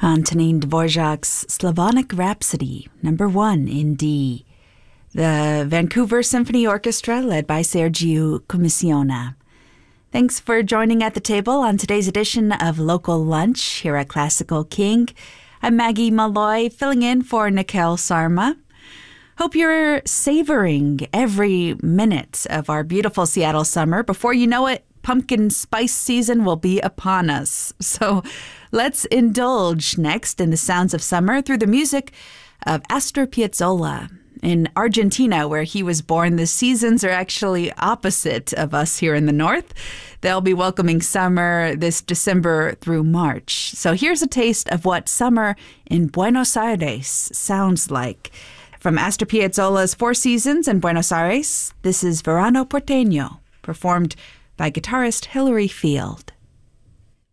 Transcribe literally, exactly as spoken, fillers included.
Antonin Dvorak's Slavonic Rhapsody, number one in D. The Vancouver Symphony Orchestra, led by Sergiu Commissiona. Thanks for joining at the table on today's edition of Local Lunch here at Classical King. I'm Maggie Malloy, filling in for Nikhil Sarma. Hope you're savoring every minute of our beautiful Seattle summer. Before you know it, pumpkin spice season will be upon us. So let's indulge next in the sounds of summer through the music of Astor Piazzolla. In Argentina, where he was born, the seasons are actually opposite of us here in the north. They'll be welcoming summer this December through March. So here's a taste of what summer in Buenos Aires sounds like. From Astor Piazzolla's Four Seasons in Buenos Aires, this is Verano Porteño, performed by guitarist Hilary Field.